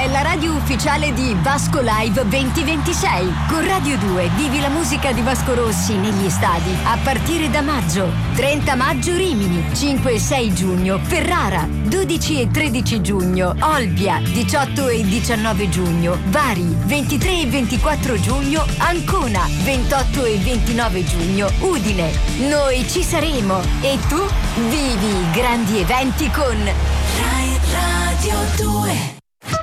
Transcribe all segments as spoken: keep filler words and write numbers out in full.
è la radio ufficiale di Vasco Live duemilaventisei. Con Radio due vivi la musica di Vasco Rossi negli stadi a partire da maggio. trenta maggio Rimini, cinque e sei giugno Ferrara, dodici e tredici giugno Olbia, diciotto e diciannove giugno Bari, ventitré e ventiquattro giugno Ancona, ventotto e ventinove giugno Udine. Noi ci saremo e tu vivi i grandi eventi con Rai Radio due.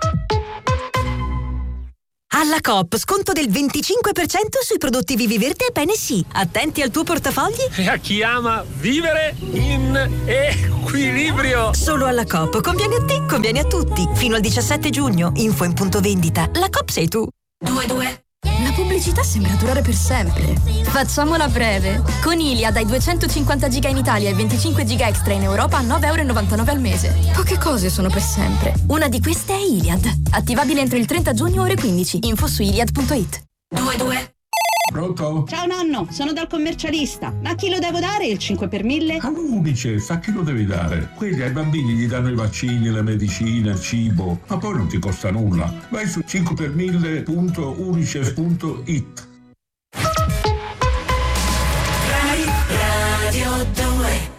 Alla Coop, sconto del venticinque per cento sui prodotti Vivi Verde e Bene Sì. Attenti al tuo portafogli. E a chi ama vivere in equilibrio. Solo alla Coop. Conviene a te, conviene a tutti. Fino al diciassette giugno. Info in punto vendita. La Coop sei tu. due due. La pubblicità sembra durare per sempre. Facciamola breve. Con Iliad hai duecentocinquanta giga in Italia e venticinque giga extra in Europa a nove e novantanove euro al mese. Poche cose sono per sempre. Una di queste è Iliad. Attivabile entro il trenta giugno ore quindici. Info su iliad punto it. due due. Pronto? Ciao nonno, sono dal commercialista. A chi lo devo dare il cinque per mille? All'Unicef, a chi lo devi dare? Quelli ai bambini gli danno i vaccini, le medicine, il cibo, ma poi non ti costa nulla. Vai su cinque per mille punto unicef punto it. Rai Radio due.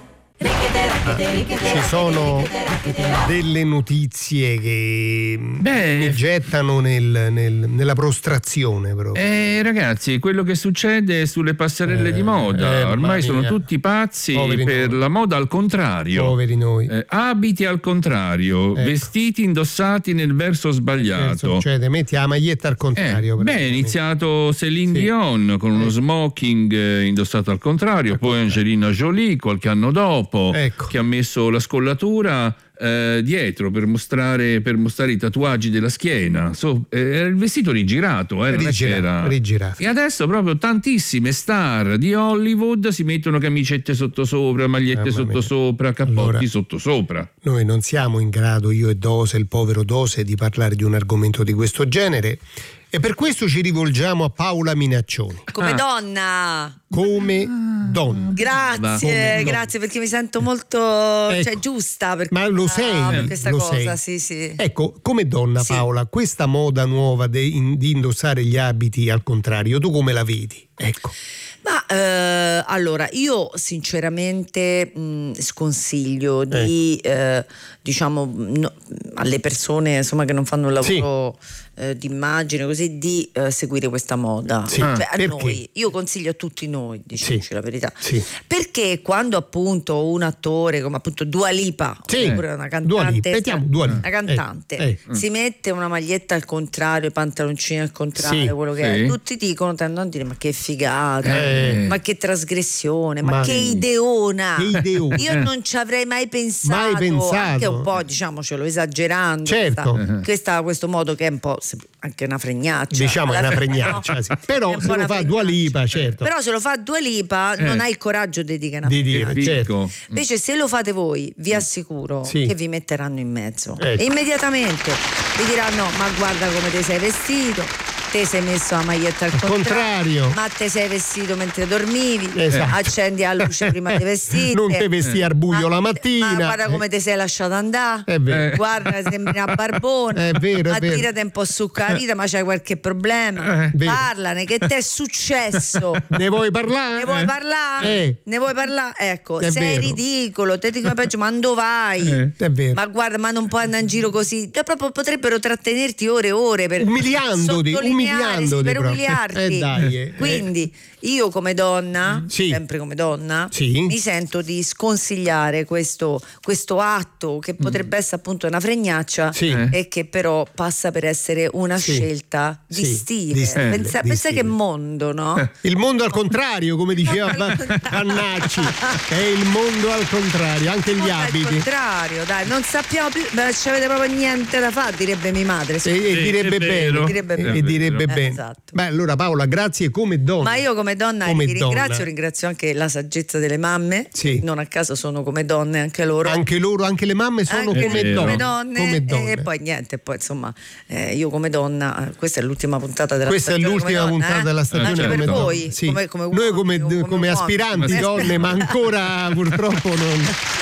Ci sono delle notizie che Beh, mi gettano nel, nel, nella prostrazione proprio. Eh, ragazzi, quello che succede sulle passerelle Eh, di moda, eh, ormai sono mia. tutti pazzi Poveri per noi. la moda al contrario. Poveri noi. Eh, abiti al contrario, Ecco. vestiti indossati nel verso Che sbagliato. succede? Metti la maglietta al Eh, contrario. beh, è praticamente. iniziato Céline Sì. Dion con uno Eh. smoking eh, indossato al contrario, Al poi contrario. Angelina Jolie qualche anno dopo, Ecco. che ha messo la scollatura eh, dietro per mostrare, per mostrare i tatuaggi della schiena. So, eh, era il vestito rigirato, eh, non è che Rigirato, era- rigirato. E adesso proprio tantissime star di Hollywood si mettono camicette sottosopra, magliette Mamma mia. sottosopra, cappotti Allora, sottosopra. Noi non siamo in grado, io e Dose, il povero Dose, di parlare di un argomento di questo genere e per questo ci rivolgiamo a Paola Minaccioni. Come Ah. donna. Come donna. Grazie, Come donna. grazie perché mi sento molto Ecco. cioè, giusta per Ma lo questa- sei, per questa lo cosa, sei. sì, sì. Ecco, come donna Sì. Paola, questa moda nuova de- in- di indossare gli abiti al contrario, tu come la vedi? Ecco. Ma eh, allora io sinceramente mh, sconsiglio di eh, diciamo no, alle persone insomma che non fanno un lavoro eh, di immagine così di eh, seguire questa moda. Sì. Cioè, Ah, a perché? noi, io consiglio a tutti noi, diciamoci Sì. la verità. Sì. Perché quando appunto un attore come appunto Dua Lipa Sì. oppure una cantante, Dua Lipa, mettiamo Dua Lipa. una cantante Eh, eh. si mette una maglietta al contrario, i pantaloncini al contrario, Sì. quello che Sì. è, tutti dicono, tendono a dire ma che figata, Eh. ma che trasgressione, ma, Ma- che ideona. Che ideona. Io non ci avrei mai pensato, Mai pensato. anche un po' diciamocelo esagerando, Certo. questa, questa- questo modo che è un po' se- anche una fregnaccia. Diciamo che è una Alla fine, fregnaccia, no? sì. È Però un se po' lo una fa Dua fregnaccia. Lipa, certo. Però se lo fa Dua Lipa non Eh. hai il coraggio di dire che è una Di fregnaccia. dire, certo. Fico. Invece se lo fate voi vi assicuro Sì. che vi metteranno in mezzo Ecco. e immediatamente vi diranno ma guarda come ti sei vestito, te sei messo la maglietta al Al contrario, contrario. ma te sei vestito mentre dormivi, Esatto. accendi la luce prima di vestire, Non te vesti al buio la mattina. ma guarda come ti sei lasciato andare, È vero. guarda sembri una barbona, È vero, è ma vero. tirate un po' su con la vita, ma c'hai qualche problema, Eh, vero. parlane, che ti è successo. Ne vuoi parlare? Ne vuoi parlare? Eh. Ne vuoi parlare? Ecco, È sei vero. ridicolo, te dicono peggio, ma dove vai? Eh. È vero. Ma guarda, ma non puoi andare in giro così. Cioè, proprio potrebbero trattenerti ore e ore per Umiliandoti, sottolineare, umiliandoti sì, per proprio. umiliarti. Eh, dai, eh. Quindi io come donna, Sì. sempre come donna, Sì. mi sento di sconsigliare questo, questo atto che potrebbe essere appunto una fregnaccia Sì. Eh. e che però passa per essere una Sì. scelta di Sì, stile. di stile, pensa di pensa stile. che mondo, no? Il mondo al contrario, come diceva Va- Vannacci, è il mondo al contrario, anche gli Al abiti. contrario, dai, non sappiamo più, non ci avete proprio niente da fare, direbbe mia madre. E, e Sì, direbbe è bene, vero. Direbbe e- bene. e direbbe Eh, bene. esatto. Beh, allora Paola, grazie come donna. Ma io come donna Come ti ringrazio, donna. ringrazio anche la saggezza delle mamme, Sì. non a caso sono come donne anche loro. Anche loro, anche le mamme sono Anche come, vero. donne. come donne, Come donne. e poi niente, poi insomma eh, io come donna, eh, questa è l'ultima puntata della Questa è stagione l'ultima come donna, puntata eh? della stagione Anche come per donna. voi, Sì. come, come Noi uomini, come, come come uomini. aspiranti Come donne, ma ancora purtroppo non,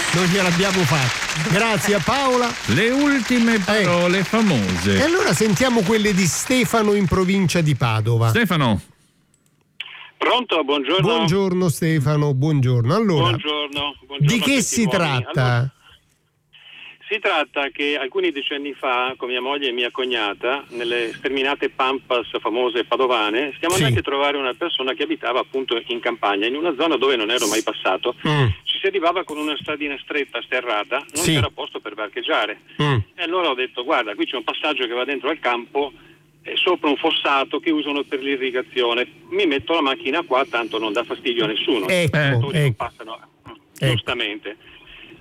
non gliel'abbiamo fatta. Grazie a Paola. Le ultime parole eh. famose. E allora sentiamo quelle di Stefano in provincia di Padova. Stefano. Pronto, buongiorno. Buongiorno Stefano, buongiorno. Allora, buongiorno, buongiorno di che si tratta? Allora, si tratta che alcuni decenni fa, con mia moglie e mia cognata, nelle sterminate pampas famose padovane, siamo sì. andati a trovare una persona che abitava appunto in campagna, in una zona dove non ero mai passato. Mm. Ci si arrivava con una stradina stretta, sterrata, non sì. c'era posto per parcheggiare. Mm. E allora ho detto, guarda, qui c'è un passaggio che va dentro al campo, sopra un fossato che usano per l'irrigazione, mi metto la macchina qua, tanto non dà fastidio a nessuno, ecco, eh, ecco. passano giustamente. Ecco.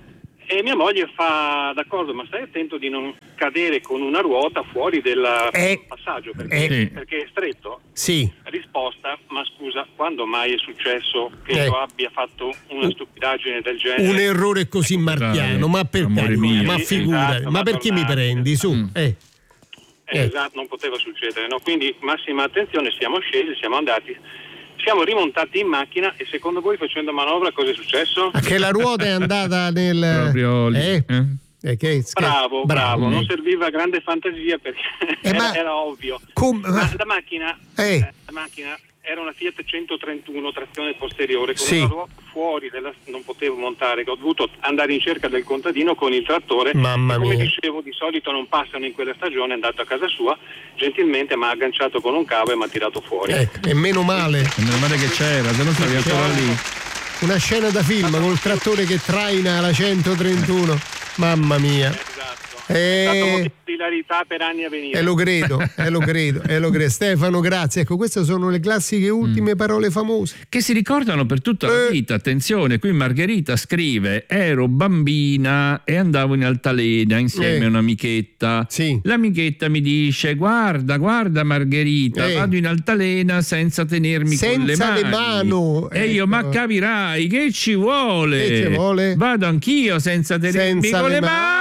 E mia moglie fa, d'accordo, ma stai attento di non cadere con una ruota fuori del eh, passaggio, perché, eh, perché è stretto. Sì. Risposta, ma scusa, quando mai è successo che eh. io abbia fatto una stupidaggine del genere? Un errore così marchiano, ma per carità, ma figura, esatto, ma perché mi prendi su? Mm. Eh. Eh, esatto, non poteva succedere, no? Quindi massima attenzione, siamo scesi, siamo andati, siamo rimontati in macchina e secondo voi facendo manovra cosa è successo? Che la ruota è andata nel... Proprio lì. Eh? Eh, che, bravo, bravo, bravo, non serviva grande fantasia perché eh, era, ma... era ovvio. Com... Ma la macchina, eh. eh, la macchina era una Fiat centotrentuno trazione posteriore con sì. una ruota fuori della, non potevo montare, che ho dovuto andare in cerca del contadino con il trattore. Mamma e come mia. dicevo, di solito non passano in quella stagione, è andato a casa sua, gentilmente mi ha agganciato con un cavo e mi ha tirato fuori. Eh, e meno male. E meno male che c'era, se non stavi ancora lì. Una scena da film col trattore che traina la centotrentuno. Mamma mia. Esatto. Eh, è stato motivo di hilarità per anni a venire. E lo credo, e lo credo, e lo credo. Stefano, grazie. Ecco, queste sono le classiche ultime mm. parole famose. Che si ricordano per tutta eh. la vita. Attenzione, qui Margherita scrive: ero bambina e andavo in altalena insieme eh. a un'amichetta. Sì. L'amichetta mi dice: guarda, guarda Margherita, eh. vado in altalena senza tenermi senza con le mani. le mano. E io, ecco. ma capirai, che ci vuole? Che ci vuole? Vado anch'io senza tenermi senza con le, le mani. mani.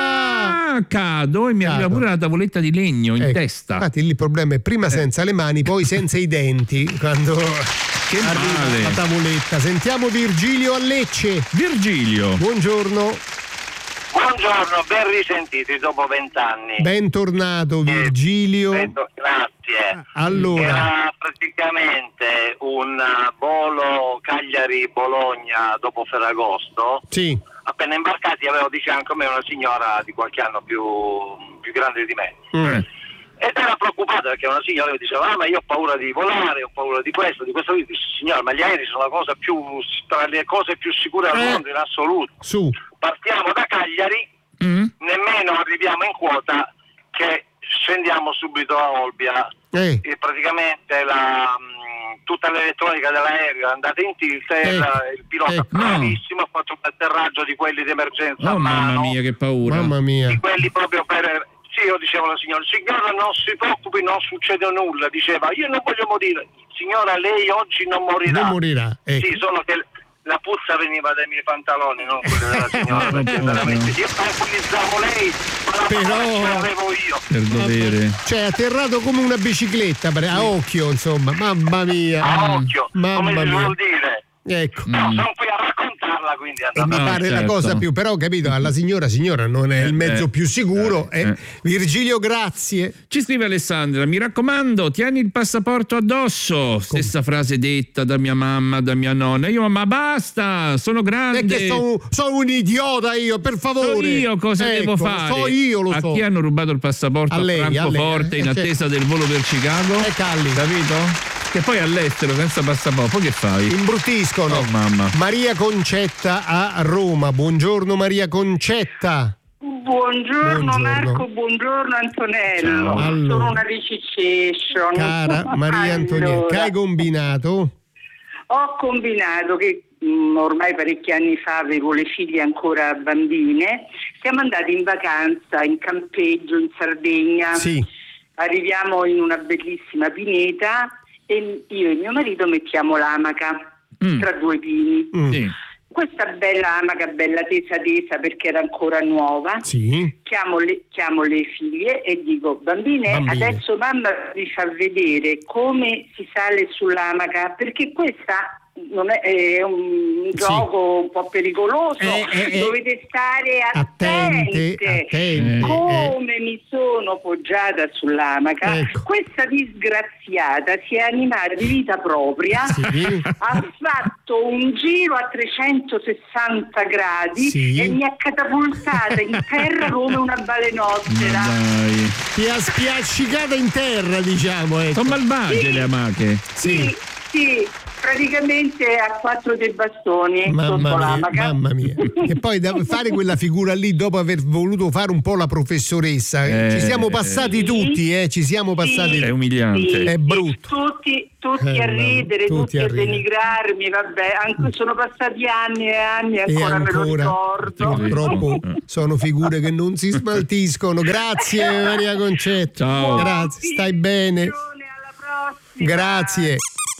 Cado e mi arriva pure una tavoletta di legno in ecco. testa. Infatti lì il problema è prima senza le mani, poi senza i denti, quando che arriva male. la tavoletta. Sentiamo Virgilio a Lecce. Virgilio, buongiorno. Buongiorno, ben risentiti dopo vent'anni. Bentornato Virgilio. Eh, grazie. Allora, era praticamente un volo Cagliari-Bologna dopo Ferragosto. Sì. Appena imbarcati avevo di fianco a me una signora di qualche anno più, più grande di me. Mm. Ed era preoccupata perché una signora mi diceva: ah, ma io ho paura di volare, ho paura di questo, di questo. Io dissi: signora, ma gli aerei sono la cosa più, tra le cose più sicure al eh. mondo in assoluto. Su. Partiamo da Cagliari, mm. nemmeno arriviamo in quota che scendiamo subito a Olbia. Eh. E praticamente la, mh, tutta l'elettronica dell'aereo è andata in tilt e Eh. il, il pilota Eh. bravissimo ha fatto un atterraggio di quelli di emergenza oh a mano, mamma mia, che paura. Mamma mia. di quelli proprio per... Sì, io dicevo alla signora: signora, non si preoccupi, non succede nulla. Diceva: io non voglio morire. Signora, lei oggi non morirà. Non morirà, ecco. Sì, solo che la puzza veniva dai miei pantaloni, non quelli della signora, perché veramente io tranquillizzavo lei, ma la Però... paura ce l'avevo io. Per dovere. Cioè, atterrato come una bicicletta, a occhio, insomma. Mamma mia. A occhio, Mamma come si mia. vuol dire. Ecco. No, Mm. sono qui a raccontarla, quindi E mi No, pare la certo. cosa più, però capito, alla signora signora non è il mezzo eh, più sicuro. eh, eh. eh. Virgilio, grazie. Ci scrive Alessandra: mi raccomando, tieni il passaporto addosso. Stessa frase detta da mia mamma, da mia nonna. Io, ma basta, sono grande. È che sono, sono un idiota io, per favore. So io cosa ecco, devo fare. So io lo a so. chi hanno rubato il passaporto A lei, a Francoforte a lei, eh, in attesa del volo per Chicago? Eh, Calli. Capito? Che poi all'estero senza passaporto, poi che fai? Imbruttiscono. Oh mamma. Maria Concetta a Roma. Buongiorno Maria Concetta. Buongiorno, Buongiorno. Marco, buongiorno Antonello. Ciao. Allora. Sono una ricicciation. Cara Maria Antonietta, Allora, che hai combinato? ho combinato che mh, ormai parecchi anni fa avevo le figlie ancora bambine. Siamo andati in vacanza in campeggio in Sardegna. Sì. Arriviamo in una bellissima pineta e io e mio marito mettiamo l'amaca Mm. tra due pini. Mm. Sì. Questa bella amaca, bella tesa tesa perché era ancora nuova. Sì. Chiamo le, chiamo le figlie e dico: bambine, Bambine. adesso mamma vi fa vedere come si sale sull'amaca, perché questa non è, è un Sì. gioco un po' pericoloso, Eh, eh, eh. dovete stare Attente, attente. attente. Come mi sono poggiata sull'amaca, Ecco. questa disgraziata si è animata di vita propria, Sì. ha fatto un giro a trecentosessanta gradi Sì. e mi ha catapultata in terra come una balenottera. Dai. Ti ha spiaccicata in terra, diciamo. Ecco. Sono malvagie Sì. le amache. Sì, sì, praticamente a quattro dei bastoni sotto Mamma mia, l'amaca. mamma mia. E poi da fare quella figura lì dopo aver voluto fare un po' la professoressa, Eh, ci siamo passati sì. tutti, eh, ci siamo passati. È umiliante. Sì, È brutto. Tutti, tutti Eh, a mamma, ridere, tutti tutti, a a, ridere. denigrarmi, vabbè, anche sono passati anni e anni e E ancora, me lo ancora, ricordo. purtroppo sono figure che non si smaltiscono. Grazie Maria Concetta. Ciao. Grazie, stai bene. Alla prossima. Grazie.